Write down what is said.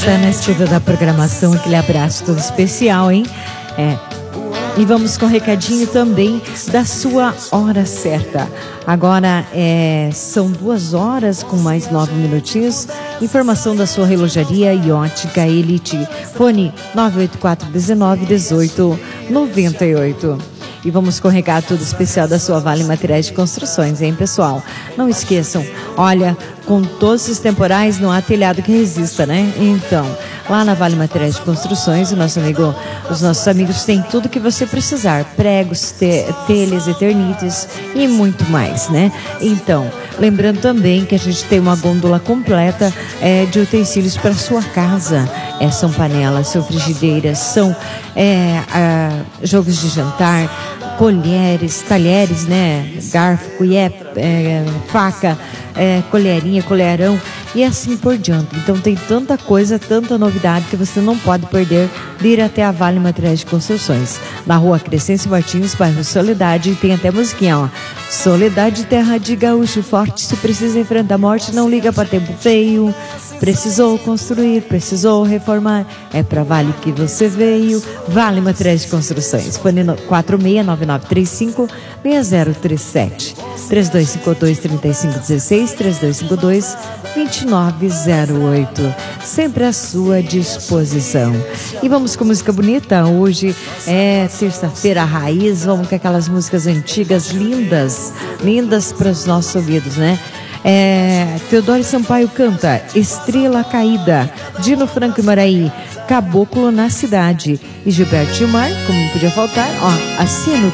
Está na escuta da programação, aquele abraço todo especial, hein? E vamos com o recadinho também da sua hora certa. Agora são 2 horas com mais 9 minutinhos. Informação da sua relojaria e ótica Elite. Fone 984-19-18-98. E vamos com o recado todo especial da sua Vale Materiais de Construções, hein, pessoal? Não esqueçam, olha, com todos os temporais não há telhado que resista, né? Então, lá na Vale Materiais de Construções, os nossos amigos têm tudo que você precisar. Pregos, telhas, eternites e muito mais, né? Então, lembrando também que a gente tem uma gôndola completa de utensílios para sua casa. São panelas, são frigideiras, são jogos de jantar, colheres, talheres, né? Garfo, colher, faca, colherinha, colherão e assim por diante. Então tem tanta coisa, tanta novidade que você não pode perder de ir até a Vale Materiais de Construções. Na rua Crescêncio Martins, bairro Soledade, e tem até musiquinha, ó. Soledade, terra de gaúcho forte, se precisa enfrentar a morte, não liga para tempo feio. Precisou construir, precisou reformar, é pra Vale que você veio. Vale Materiais de Construções. Fone 469935-6037. 3252-3516, 3252-2908. Sempre à sua disposição. E vamos com música bonita. Hoje é terça-feira raiz. Vamos com aquelas músicas antigas, lindas para os nossos ouvidos, né? Teodoro Sampaio canta Estrela Caída, Dino Franco e Maraí, Caboclo na Cidade, e Gilberto Gilmar, como não podia faltar, ó, Assino